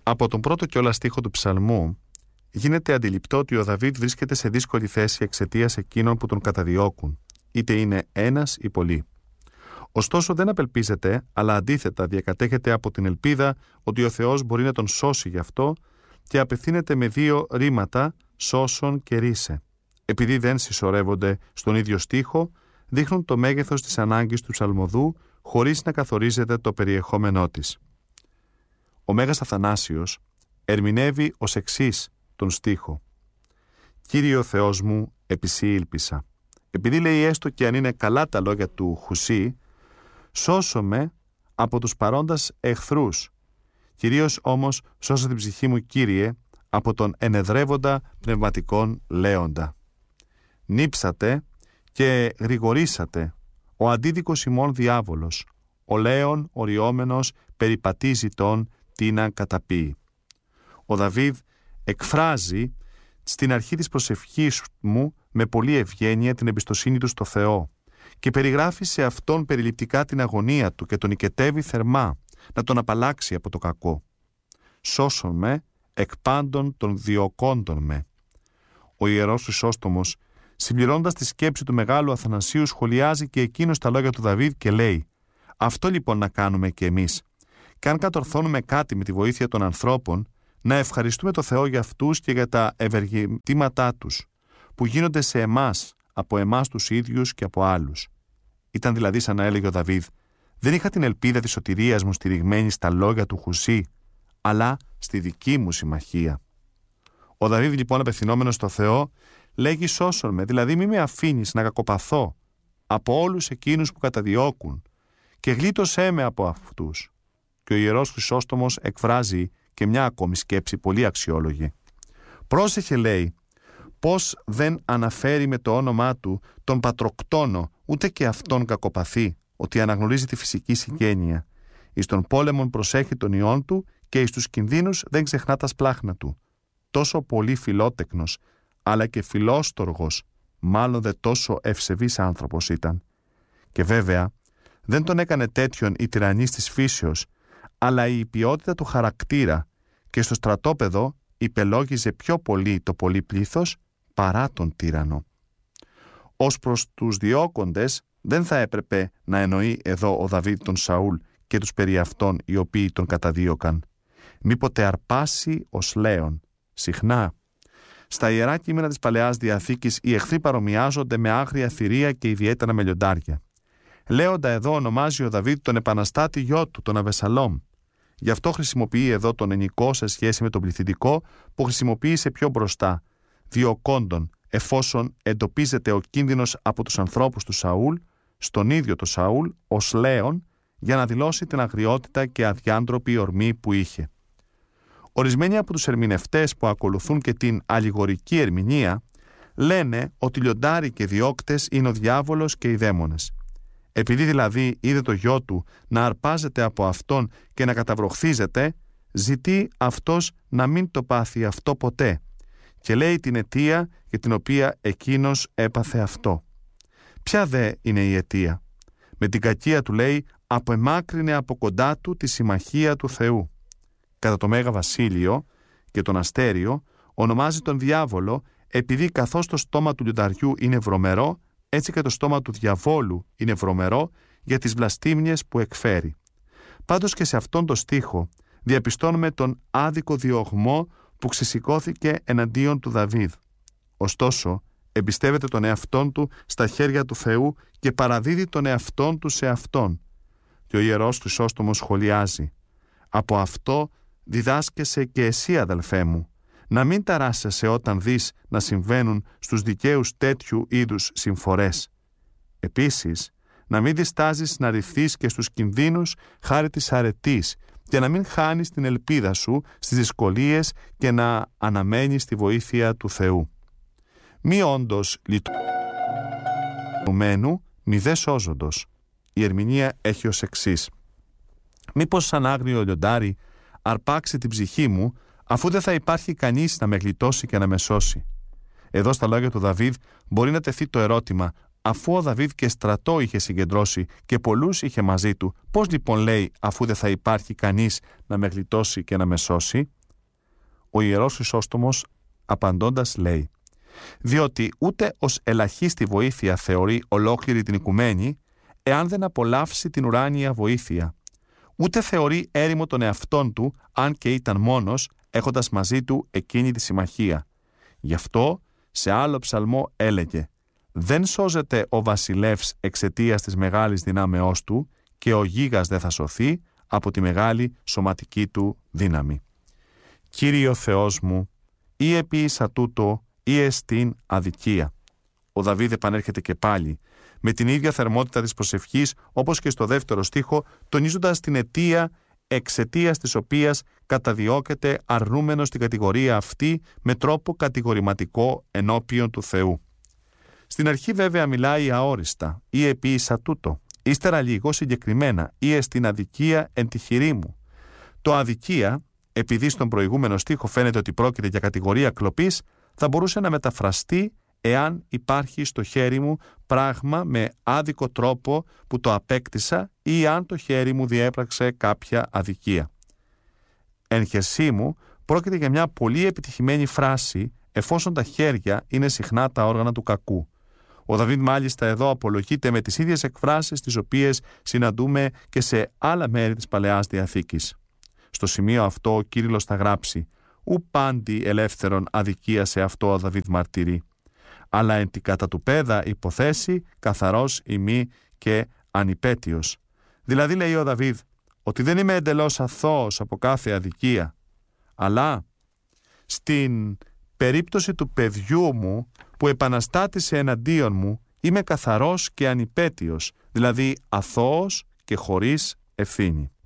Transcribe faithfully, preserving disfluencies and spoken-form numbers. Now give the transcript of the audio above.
Από τον πρώτο κιόλας στίχο του ψαλμού γίνεται αντιληπτό ότι ο Δαβίδ βρίσκεται σε δύσκολη θέση εξαιτίας εκείνων που τον καταδιώκουν, είτε είναι ένας ή πολλοί. Ωστόσο δεν απελπίζεται, αλλά αντίθετα διακατέχεται από την ελπίδα ότι ο Θεός μπορεί να τον σώσει γι' αυτό και απευθύνεται με δύο ρήματα «σώσον» και «ρίσε». Επειδή δεν συσσωρεύονται στον ίδιο στίχο, δείχνουν το μέγεθος της ανάγκης του ψαλμοδού χωρίς να καθορίζεται το περιεχόμενό της. Ο Μέγας Αθανάσιος ερμηνεύει ως εξής τον στίχο: «Κύριε ο Θεός μου, επί σοι ήλπισα». Επειδή λέει έστω και αν είναι καλά τα λόγια του Χουσί, σώσομαι από τους παρόντας εχθρούς. Κυρίως όμως σώσα την ψυχή μου, Κύριε, από τον ενεδρεύοντα πνευματικών λέοντα. Νύψατε και γρηγορήσατε, ο αντίδικος ημών διάβολος, ο λέον οριόμενος περιπατίζει τον τίνα καταπίει. Ο Δαβίδ εκφράζει στην αρχή της προσευχής μου με πολλή ευγένεια την εμπιστοσύνη του στο Θεό και περιγράφει σε αυτόν περιληπτικά την αγωνία του και τον οικετεύει θερμά να τον απαλλάξει από το κακό. «Σώσον με εκ πάντων των διωκόντων με». Ο Ιερός Χρυσόστομος, συμπληρώνοντας τη σκέψη του Μεγάλου Αθανασίου, σχολιάζει και εκείνος τα λόγια του Δαβίδ και λέει: «Αυτό λοιπόν να κάνουμε και εμείς. Και αν κατορθώνουμε κάτι με τη βοήθεια των ανθρώπων, να ευχαριστούμε το Θεό για αυτούς και για τα ευεργετήματά τους, που γίνονται σε εμάς, από εμάς τους ίδιους και από άλλους». Ήταν δηλαδή σαν να έλεγε ο Δαβίδ: «Δεν είχα την ελπίδα της σωτηρίας μου στηριγμένη στα λόγια του Χουσί, αλλά στη δική μου συμμαχία». Ο Δαβίδ λοιπόν, απευθυνόμενος στο Θεό, λέγει: «Σώσον με», δηλαδή μη με αφήνεις να κακοπαθώ από όλους εκείνους που καταδιώκουν και γλίτωσέ με από αυτούς. Και ο Ιερός Χρυσόστομος εκφράζει και μια ακόμη σκέψη πολύ αξιόλογη. «Πρόσεχε», λέει, «πως δεν αναφέρει με το όνομά του τον Πατροκτόνο, ούτε και αυτόν κακοπαθεί, ότι αναγνωρίζει τη φυσική συγγένεια. Εις τον πόλεμον προσέχει τον ιόν του και εις τους κινδύνους δεν ξεχνά τα σπλάχνα του. Τόσο πολύ φιλότεκνος, αλλά και φιλόστοργος, μάλλον δε τόσο ευσεβής άνθρωπος ήταν. Και βέβαια δεν τον έκανε τέτοιον η τυραννής της φύσεως, αλλά η ποιότητα του χαρακτήρα, και στο στρατόπεδο υπελόγιζε πιο πολύ το πολύ πλήθος παρά τον τύραννο. Ως προς τους διώκοντες δεν θα έπρεπε να εννοεί εδώ ο Δαβίδ τον Σαούλ και τους περί αυτών οι οποίοι τον καταδίωκαν. Μήποτε αρπάσει ως λέον. Συχνά στα ιερά κείμενα της Παλαιάς Διαθήκης οι εχθροί παρομοιάζονται με άγρια θηρία και ιδιαίτερα με λιοντάρια. Λέοντα εδώ ονομάζει ο Δαβίδ τον επαναστάτη γιο του, τον Αβεσαλόμ. Γι' αυτό χρησιμοποιεί εδώ τον ενικό σε σχέση με τον πληθυντικό που χρησιμοποίησε πιο μπροστά, διωκόντων, εφόσον εντοπίζεται ο κίνδυνος από τους ανθρώπους του Σαούλ, στον ίδιο το Σαούλ ως λέον, για να δηλώσει την αγριότητα και αδιάντροπη ορμή που είχε. Ορισμένοι από τους ερμηνευτές που ακολουθούν και την αλληγορική ερμηνεία λένε ότι λιοντάροι και διώκτες είναι ο διάβολος και οι δαίμονες. Επειδή δηλαδή είδε το γιο του να αρπάζεται από αυτόν και να καταβροχθίζεται, ζητεί αυτός να μην το πάθει αυτό ποτέ και λέει την αιτία για την οποία εκείνος έπαθε αυτό. Ποια δε είναι η αιτία? Με την κακία του, λέει, απεμάκρυνε από κοντά του τη συμμαχία του Θεού. Κατά το Μέγα Βασίλειο και τον Αστέριο ονομάζει τον διάβολο επειδή καθώς το στόμα του λιονταριού είναι βρωμερό, έτσι και το στόμα του διαβόλου είναι βρωμερό για τις βλαστήμιες που εκφέρει. Πάντως και σε αυτόν τον στίχο διαπιστώνουμε τον άδικο διωγμό που ξεσηκώθηκε εναντίον του Δαβίδ. Ωστόσο, εμπιστεύεται τον εαυτόν του στα χέρια του Θεού και παραδίδει τον εαυτόν του σε αυτόν. Και ο Ιερός Χρυσόστομος σχολιάζει: «Από αυτό διδάσκεσαι και εσύ, αδελφέ μου, να μην ταράσσεσαι όταν δεις να συμβαίνουν στους δικαίους τέτοιου είδους συμφορές. Επίσης, να μην διστάζεις να ρηθείς και στους κινδύνους χάρη της αρετής και να μην χάνεις την ελπίδα σου στις δυσκολίες και να αναμένεις τη βοήθεια του Θεού. Μη όντως λειτουργουμένου, μη δε σώζοντος». Η ερμηνεία έχει ως εξής: «Μήπως σαν άγριο λιοντάρι αρπάξει την ψυχή μου, αφού δεν θα υπάρχει κανείς να με γλιτώσει και να με σώσει». Εδώ στα λόγια του Δαβίδ μπορεί να τεθεί το ερώτημα: αφού ο Δαβίδ και στρατό είχε συγκεντρώσει και πολλούς είχε μαζί του, πώς λοιπόν λέει, αφού δεν θα υπάρχει κανείς να με γλιτώσει και να με σώσει? Ο Ιερός Χρυσόστομος απαντώντας λέει, διότι ούτε ως ελαχίστη βοήθεια θεωρεί ολόκληρη την οικουμένη, εάν δεν απολαύσει την ουράνια βοήθεια. Ούτε θεωρεί έρημο τον εαυτόν του, αν και ήταν μόνος, έχοντας μαζί του εκείνη τη συμμαχία. Γι' αυτό, σε άλλο ψαλμό έλεγε, «Δεν σώζεται ο βασιλεύς εξαιτίας της μεγάλης δυνάμεώς του και ο γίγας δεν θα σωθεί από τη μεγάλη σωματική του δύναμη». Κύριε ο Θεός μου, ή επίησα τούτο ή εστίν αδικία. Ο Δαβίδ επανέρχεται και πάλι, με την ίδια θερμότητα της προσευχής, όπως και στο δεύτερο στίχο, τονίζοντας την αιτία εξαιτίας της οποίας καταδιώκεται αρνούμενος στην κατηγορία αυτή με τρόπο κατηγορηματικό ενώπιον του Θεού. Στην αρχή βέβαια μιλάει αόριστα, ή επίησα τούτο, ύστερα λίγο συγκεκριμένα, ή εστίν αδικία εν τη χειρή μου. Το αδικία, επειδή στον προηγούμενο στίχο φαίνεται ότι πρόκειται για κατηγορία κλοπής, θα μπορούσε να μεταφραστεί εάν υπάρχει στο χέρι μου πράγμα με άδικο τρόπο που το απέκτησα ή αν το χέρι μου διέπραξε κάποια αδικία. Εν χεσί μου πρόκειται για μια πολύ επιτυχημένη φράση, εφόσον τα χέρια είναι συχνά τα όργανα του κακού. Ο Δαβίδ μάλιστα εδώ απολογείται με τις ίδιες εκφράσεις τις οποίες συναντούμε και σε άλλα μέρη της Παλαιάς Διαθήκης. Στο σημείο αυτό ο Κύριλλος θα γράψει «Ου πάντι ελεύθερον αδικία σε αυτό ο Δαβίδ μαρτυρεί, αλλά εν την κατά του πέδα υποθέσει καθαρός ημί και ανυπέτειος». Δηλαδή λέει ο Δαβίδ ότι δεν είμαι εντελώς αθώος από κάθε αδικία, αλλά στην περίπτωση του παιδιού μου που επαναστάτησε εναντίον μου είμαι καθαρός και ανυπέτειος, δηλαδή αθώος και χωρίς ευθύνη.